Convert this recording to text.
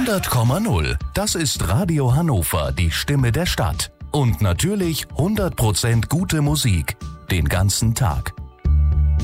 100,0. Das ist Radio Hannover, die Stimme der Stadt. Und natürlich 100% gute Musik. Den ganzen Tag.